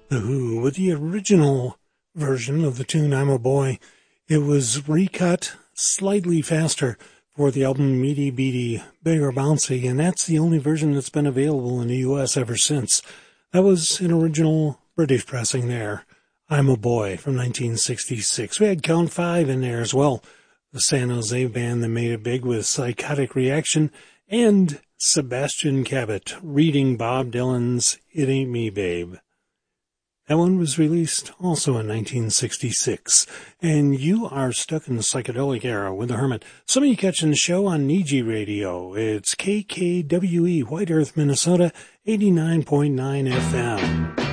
The Who, with the original version of the tune I'm a Boy. It was recut slightly faster for the album Meaty Beaty, Bigger Bouncy, and that's the only version that's been available in the U.S. ever since. That was an original British pressing there. I'm a Boy from 1966. We had Count 5 in there as well. The San Jose band that made it big with Psychotic Reaction, and Sebastian Cabot reading Bob Dylan's It Ain't Me, Babe. That one was released also in 1966. And you are stuck in the psychedelic era with the Hermit. Some of you catching the show on Niji Radio. It's KKWE, White Earth, Minnesota, 89.9 FM.